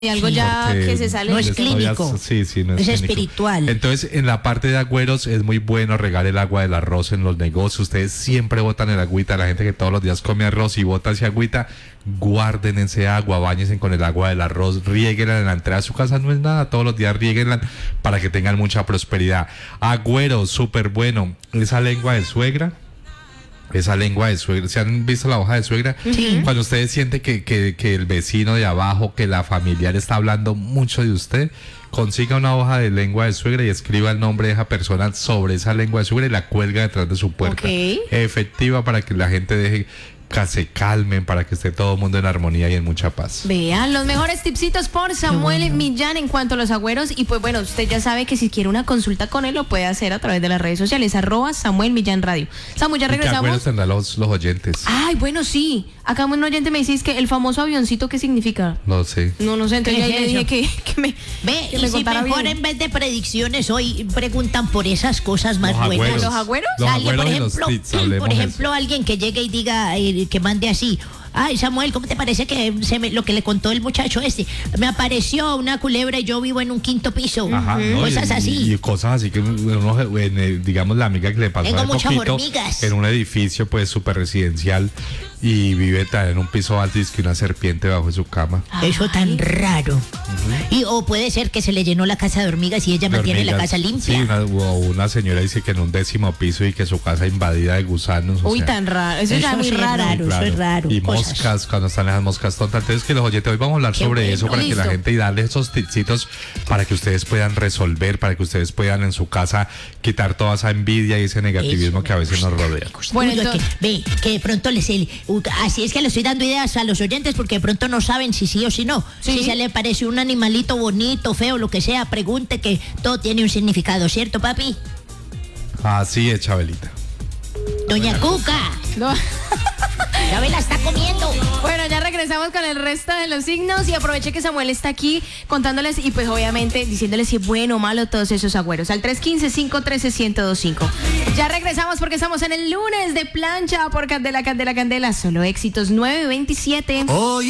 Y algo ya porque que se sale no es del tema. clínico. Sí, no es Es clínico. espiritual. Entonces, en la parte de agüeros es muy bueno regar el agua del arroz en los negocios. Ustedes siempre botan el agüita. La gente que todos los días come arroz y bota ese agüita, guarden ese agua, báñense con el agua del arroz, riéguenla en la entrada de su casa, no es nada, todos los días riéguenla para que tengan mucha prosperidad. Agüero, súper bueno. Esa lengua de suegra. Esa lengua de suegra, ¿se han visto la hoja de suegra? Sí. Cuando ustedes sienten que el vecino de abajo, que la familiar está hablando mucho de usted, consiga una hoja de lengua de suegra y escriba el nombre de esa persona sobre esa lengua de suegra y la cuelga detrás de su puerta. Ok. Efectiva para que la gente deje que se calmen, para que esté todo el mundo en armonía y en mucha paz. Vean, los mejores tipsitos por Samuel Millán en cuanto a los agüeros. Y pues bueno, usted ya sabe que si quiere una consulta con él, lo puede hacer a través de las redes sociales, @Samuel Millán Radio. Samu, ya ¿Y qué agüeros regresamos. tendrán los oyentes? Ay, bueno, sí. Acá un oyente me dice que el famoso avioncito, ¿qué significa? No sé. No sé, entonces ¿Qué ya es le dije eso? que me Ve, que y me si contara mejor bien. en vez de predicciones hoy preguntan por esas cosas más Los buenas. agüeros. ¿Los agüeros? Los Alguien, agüeros y los tips, hablemos por de ejemplo, alguien que llegue y diga, que mande así: ay, Samuel, ¿cómo te parece que lo que le contó el muchacho este? Me apareció una culebra y yo vivo en un 5º piso. Ajá, no, Cosas así. y cosas así que digamos la amiga que le pasó Tengo hace muchas poquito hormigas. en un edificio pues súper residencial y vive en un piso alto y es que una serpiente bajo de su cama. Eso tan raro. O puede ser que se le llenó la casa de hormigas y ella De mantiene la hormigas. casa limpia. Sí, una señora dice que en un 10º piso y que su casa invadida de gusanos. Uy, o sea, tan raro. Eso ya es muy sí es raro. raro. Eso es raro, Y cosas. moscas, cuando están las moscas tontas. Entonces, que los oyentes, hoy vamos a hablar Qué sobre bueno. eso para que la Listo. gente y darle esos tipsitos para que ustedes puedan resolver, para que ustedes puedan en su casa quitar toda esa envidia y ese negativismo Eso que a veces nos rodea. Bueno, Uy, entonces- ve, que de pronto así es que le estoy dando ideas a los oyentes porque de pronto no saben si sí o si no. Sí. Si se le parece un animalito bonito, feo, lo que sea, pregunte, que todo tiene un significado, ¿cierto, papi? Así es, Chabelita. Doña Cuca, No. Chabela está comiendo. Bueno, ya regresamos con el resto de los signos y aproveché que Samuel está aquí contándoles y pues obviamente diciéndoles si es bueno o malo todos esos agüeros. Al 315-513-1025. Ya regresamos porque estamos en el lunes de plancha por Candela, Candela, Candela. Solo éxitos 927. Hoy